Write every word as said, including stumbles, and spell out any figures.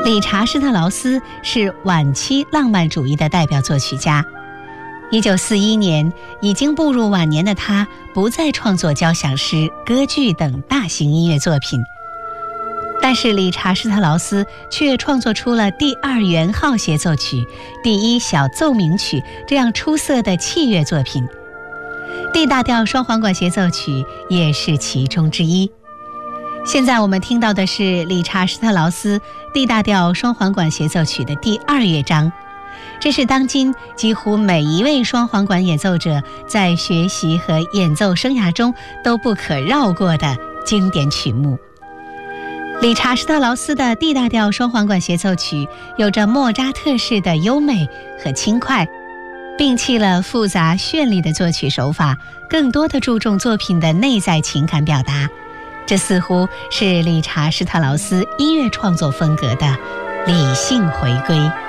理查施特劳斯是晚期浪漫主义的代表作曲家。一九四一年，已经步入晚年的他不再创作交响诗、歌剧等大型音乐作品，但是理查施特劳斯却创作出了第二圆号协奏曲、第一小奏鸣曲这样出色的器乐作品。D大调双簧管协奏曲也是其中之一。现在我们听到的是理查施特劳斯 D 大调双簧管协奏曲的第二乐章，这是当今几乎每一位双簧管演奏者在学习和演奏生涯中都不可绕过的经典曲目。理查施特劳斯的 D 大调双簧管协奏曲有着莫扎特式的优美和轻快，摒弃了复杂绚丽的作曲手法，更多的注重作品的内在情感表达。这似乎是理查施特劳斯音乐创作风格的理性回归。